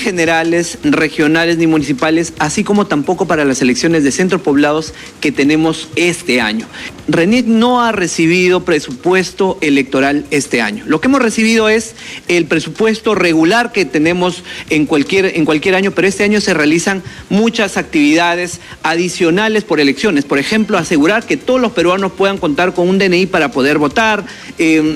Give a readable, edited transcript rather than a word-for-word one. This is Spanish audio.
generales, regionales ni municipales, así como tampoco para las elecciones de centros poblados que tenemos este año. RENIEC no ha recibido presupuesto electoral este año. Lo que hemos recibido es el presupuesto regular que tenemos en cualquier año, pero este año se realizan muchas actividades adicionales por elecciones. Por ejemplo, asegurar que todos los peruanos puedan contar con un DNI para poder votar,